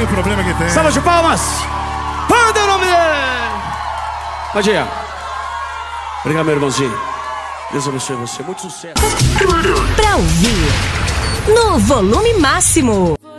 o problema que tem. Salva de palmas. Manda o nome dele. Padinha. Obrigado, meu irmãozinho. Deus abençoe você. Muito sucesso. Tudo pra ouvir no volume máximo.